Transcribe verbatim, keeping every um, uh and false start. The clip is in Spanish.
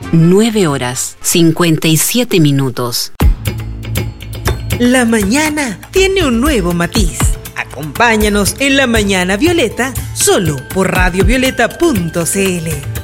nueve horas, cincuenta y siete minutos. La mañana tiene un nuevo matiz. Acompáñanos en La Mañana Violeta, solo por radio violeta punto c l.